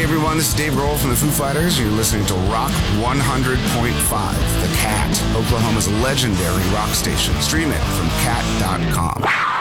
everyone, this is Dave Grohl from the Foo Fighters. You're listening to Rock 100.5, The Cat, Oklahoma's legendary rock station. Stream it from cat.com.